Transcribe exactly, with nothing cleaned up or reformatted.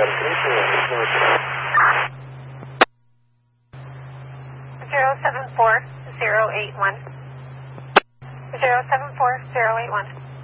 seven three two one, zero seven four zero eight one. zero seven four zero eight one.